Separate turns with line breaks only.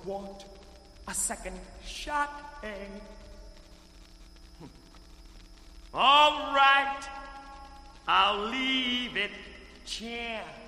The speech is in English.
want a second shot, eh? All right, I'll leave it, chair.